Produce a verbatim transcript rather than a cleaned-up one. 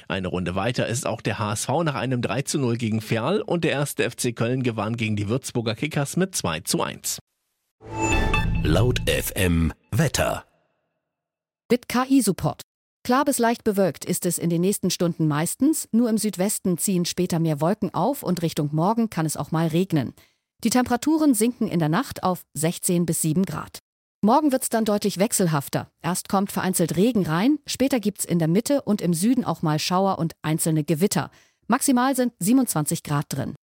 Eine Runde weiter ist auch der H S V nach einem drei zu null gegen Verl und der erste F C Köln gewann gegen die Würzburger Kickers mit zwei zu eins. Laut F M Wetter. Mit K I-Support. Klar bis leicht bewölkt ist es in den nächsten Stunden meistens, nur im Südwesten ziehen später mehr Wolken auf und Richtung Morgen kann es auch mal regnen. Die Temperaturen sinken in der Nacht auf sechzehn bis sieben Grad. Morgen wird's dann deutlich wechselhafter. Erst kommt vereinzelt Regen rein, später gibt's in der Mitte und im Süden auch mal Schauer und einzelne Gewitter. Maximal sind siebenundzwanzig Grad drin.